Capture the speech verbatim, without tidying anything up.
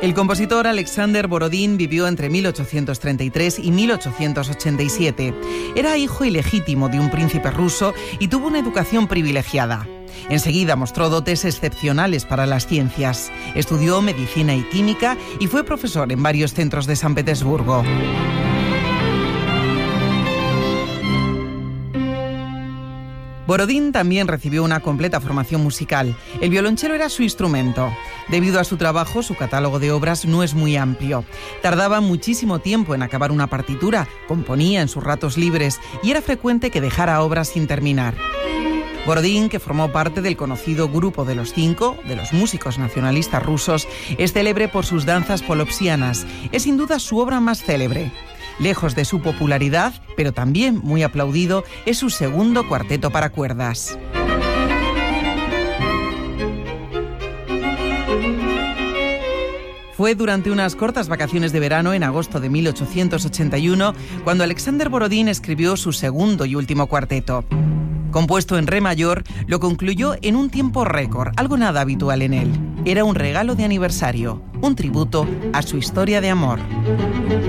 El compositor Alexander Borodín vivió entre mil ochocientos treinta y tres y mil ochocientos ochenta y siete. Era hijo ilegítimo de un príncipe ruso y tuvo una educación privilegiada. Enseguida mostró dotes excepcionales para las ciencias. Estudió medicina y química y fue profesor en varios centros de San Petersburgo. Borodín también recibió una completa formación musical. El violonchelo era su instrumento. Debido a su trabajo, su catálogo de obras no es muy amplio. Tardaba muchísimo tiempo en acabar una partitura, componía en sus ratos libres y era frecuente que dejara obras sin terminar. Borodín, que formó parte del conocido Grupo de los Cinco, de los músicos nacionalistas rusos, es célebre por sus danzas polopsianas. Es sin duda su obra más célebre. Lejos de su popularidad, pero también muy aplaudido, es su segundo cuarteto para cuerdas. Fue durante unas cortas vacaciones de verano en agosto de mil ochocientos ochenta y uno cuando Alexander Borodín escribió su segundo y último cuarteto. Compuesto en re mayor, lo concluyó en un tiempo récord, algo nada habitual en él. Era un regalo de aniversario, un tributo a su historia de amor.